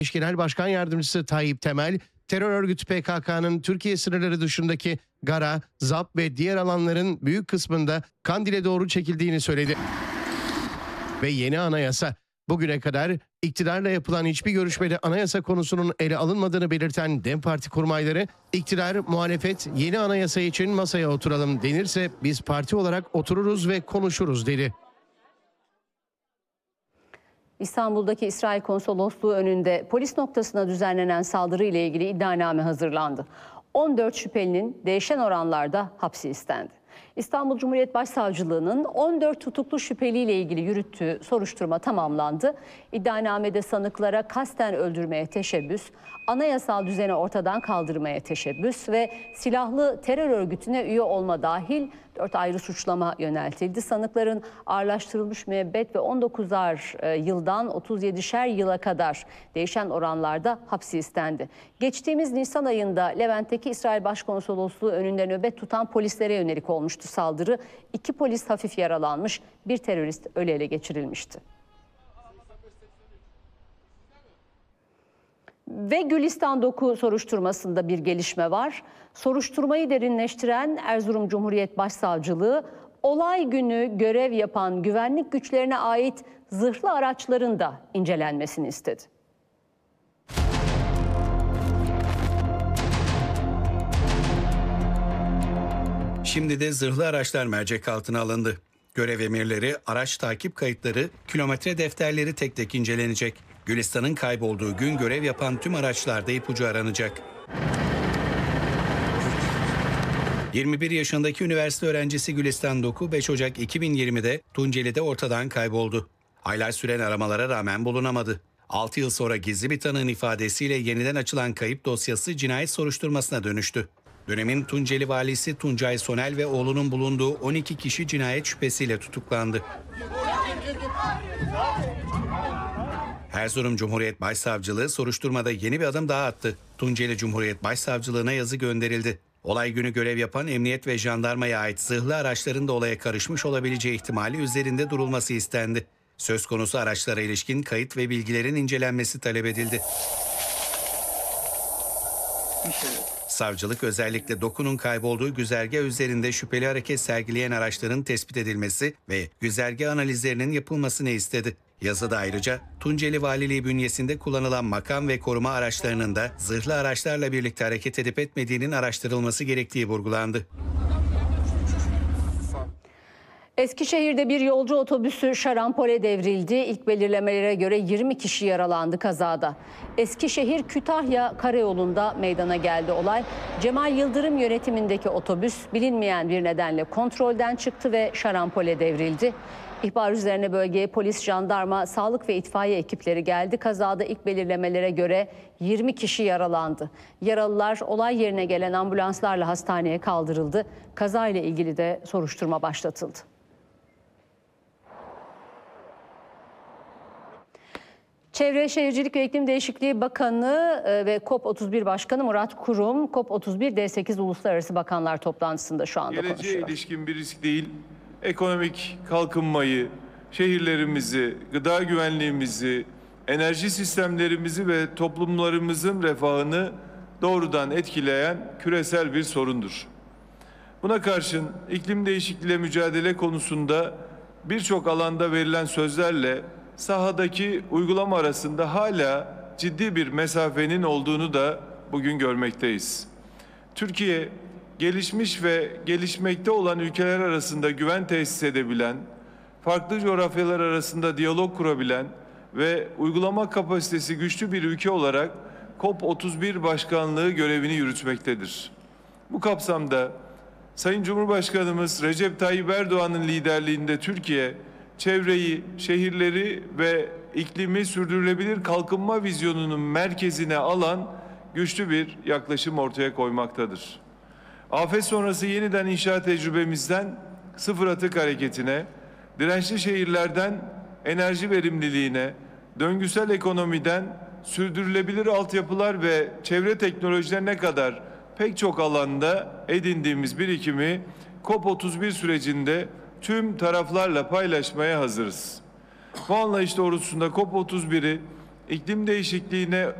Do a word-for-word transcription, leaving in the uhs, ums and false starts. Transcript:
Genel Başkan Yardımcısı Tayyip Temel, terör örgütü P K K'nın Türkiye sınırları dışındaki Gara, Zap ve diğer alanların büyük kısmında Kandil'e doğru çekildiğini söyledi. Ve yeni anayasa. Bugüne kadar iktidarla yapılan hiçbir görüşmede anayasa konusunun ele alınmadığını belirten DEM Parti kurmayları, iktidar, muhalefet yeni anayasa için masaya oturalım denirse biz parti olarak otururuz ve konuşuruz dedi. İstanbul'daki İsrail Konsolosluğu önünde polis noktasına düzenlenen saldırı ile ilgili iddianame hazırlandı. on dört şüphelinin değişen oranlarda hapsi istendi. İstanbul Cumhuriyet Başsavcılığı'nın on dört tutuklu şüpheliyle ilgili yürüttüğü soruşturma tamamlandı. İddianamede sanıklara kasten öldürmeye teşebbüs, anayasal düzeni ortadan kaldırmaya teşebbüs ve silahlı terör örgütüne üye olma dahil dört ayrı suçlama yöneltildi. Sanıkların ağırlaştırılmış müebbet ve on dokuzar yıldan otuz yedişer yıla kadar değişen oranlarda hapsi istendi. Geçtiğimiz Nisan ayında Levent'teki İsrail Başkonsolosluğu önünde nöbet tutan polislere yönelik olmuştu saldırı. İki polis hafif yaralanmış, bir terörist ölü ele geçirilmişti. Ve Gülistan Doku soruşturmasında bir gelişme var. Soruşturmayı derinleştiren Erzurum Cumhuriyet Başsavcılığı, olay günü görev yapan güvenlik güçlerine ait zırhlı araçların da incelenmesini istedi. Şimdi de zırhlı araçlar mercek altına alındı. Görev emirleri, araç takip kayıtları, kilometre defterleri tek tek incelenecek. Gülistan'ın kaybolduğu gün görev yapan tüm araçlarda ipucu aranacak. yirmi bir yaşındaki üniversite öğrencisi Gülistan Doku beş Ocak iki bin yirmide Tunceli'de ortadan kayboldu. Aylar süren aramalara rağmen bulunamadı. altı yıl sonra gizli bir tanığın ifadesiyle yeniden açılan kayıp dosyası cinayet soruşturmasına dönüştü. Dönemin Tunceli valisi Tuncay Sonel ve oğlunun bulunduğu on iki kişi cinayet şüphesiyle tutuklandı. Erzurum Cumhuriyet Başsavcılığı soruşturmada yeni bir adım daha attı. Tunceli Cumhuriyet Başsavcılığına yazı gönderildi. Olay günü görev yapan emniyet ve jandarmaya ait zırhlı araçların da olaya karışmış olabileceği ihtimali üzerinde durulması istendi. Söz konusu araçlara ilişkin kayıt ve bilgilerin incelenmesi talep edildi. Savcılık özellikle Doku'nun kaybolduğu güzergah üzerinde şüpheli hareket sergileyen araçların tespit edilmesi ve güzergah analizlerinin yapılmasını istedi. Yazıda ayrıca Tunceli Valiliği bünyesinde kullanılan makam ve koruma araçlarının da zırhlı araçlarla birlikte hareket edip etmediğinin araştırılması gerektiği vurgulandı. Eskişehir'de bir yolcu otobüsü şarampole devrildi. İlk belirlemelere göre yirmi kişi yaralandı kazada. Eskişehir-Kütahya karayolunda meydana geldi olay. Cemal Yıldırım yönetimindeki otobüs bilinmeyen bir nedenle kontrolden çıktı ve şarampole devrildi. İhbar üzerine bölgeye polis, jandarma, sağlık ve itfaiye ekipleri geldi. Kazada ilk belirlemelere göre yirmi kişi yaralandı. Yaralılar olay yerine gelen ambulanslarla hastaneye kaldırıldı. Kazayla ilgili de soruşturma başlatıldı. Çevre Şehircilik ve İklim Değişikliği Bakanı ve COP otuz bir Başkanı Murat Kurum, COP otuz bir D sekiz Uluslararası Bakanlar Toplantısı'nda şu anda Geleceğe konuşuyor. Geleceğe ilişkin bir risk değil, ekonomik kalkınmayı, şehirlerimizi, gıda güvenliğimizi, enerji sistemlerimizi ve toplumlarımızın refahını doğrudan etkileyen küresel bir sorundur. Buna karşın iklim değişikliğiyle mücadele konusunda birçok alanda verilen sözlerle sahadaki uygulama arasında hala ciddi bir mesafenin olduğunu da bugün görmekteyiz. Türkiye, gelişmiş ve gelişmekte olan ülkeler arasında güven tesis edebilen, farklı coğrafyalar arasında diyalog kurabilen ve uygulama kapasitesi güçlü bir ülke olarak COP otuz bir Başkanlığı görevini yürütmektedir. Bu kapsamda Sayın Cumhurbaşkanımız Recep Tayyip Erdoğan'ın liderliğinde Türkiye, çevreyi, şehirleri ve iklimi sürdürülebilir kalkınma vizyonunun merkezine alan güçlü bir yaklaşım ortaya koymaktadır. Afet sonrası yeniden inşa tecrübemizden sıfır atık hareketine, dirençli şehirlerden enerji verimliliğine, döngüsel ekonomiden sürdürülebilir altyapılar ve çevre teknolojilerine kadar pek çok alanda edindiğimiz birikimi COP otuz bir sürecinde tüm taraflarla paylaşmaya hazırız. Bu anlayış doğrultusunda COP otuz biri iklim değişikliğine